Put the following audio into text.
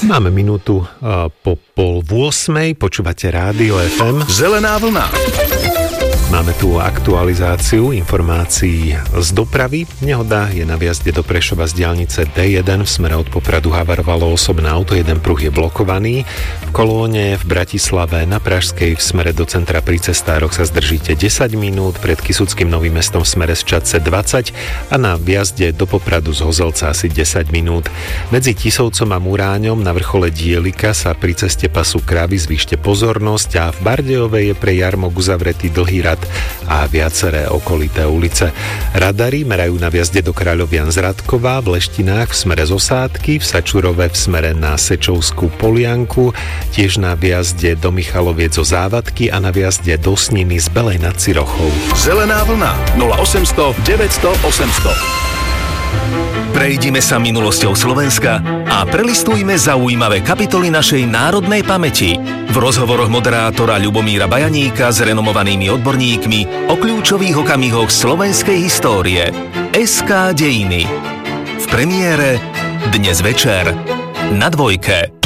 Máme minútu po 7:30, počúvate Rádio FM. Zelená vlna. Máme tu aktualizáciu informácií z dopravy. Nehoda je na vjazde do Prešova z diaľnice D1. V smere od Popradu havarovalo osobné auto, jeden pruh je blokovaný. V kolóne v Bratislave na Pražskej v smere do centra pri cestároch sa zdržíte 10 minút, pred Kysuckým Novým Mestom v smere z Čadce 20 a na vjazde do Popradu z Hozelca asi 10 minút. Medzi Tisovcom a Muráňom na vrchole Dielika sa pri ceste pasú krávy, zvýšte pozornosť a v Bardejovej je pre jarmok uzavretý dlhý rad a viaceré okolité ulice. Radary merajú na vjazde do Kráľovian z Radkova, v Leštinách v smere z Osádky, v Sačurove v smere na Sečovskú Polianku, tiež na vjazde do Michaloviec zo Závadky a na vjazde do Sniny z Belej nad Cirochou. Zelená vlna 0800 900 800. Prejdime sa minulosťou Slovenska a prelistujme zaujímavé kapitoly našej národnej pamäti. V rozhovoroch moderátora Ľubomíra Bajaníka s renomovanými odborníkmi o kľúčových okamihoch slovenskej histórie. SK Dejiny. V premiére dnes večer na Dvojke.